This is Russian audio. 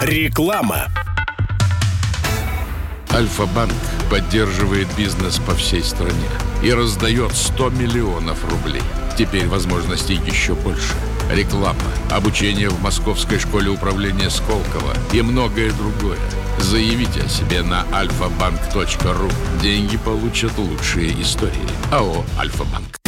Реклама. Альфа-банк поддерживает бизнес по всей стране и раздает 100 миллионов рублей. Теперь возможностей еще больше. Реклама, обучение в Московской школе управления Сколково и многое другое. Заявите о себе на alfabank.ru. Деньги получат лучшие истории. АО «Альфа-банк».